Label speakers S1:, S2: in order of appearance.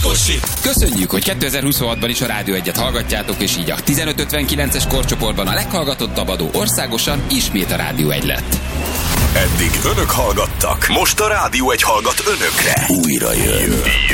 S1: Köszönjük, hogy 2026-ban is a Rádió 1-et hallgatjátok, és így a 1559-es korcsoportban a leghallgatottabb adó országosan ismét a Rádió 1 lett.
S2: Eddig önök hallgattak, most a Rádió 1 hallgat önökre. Újra jön.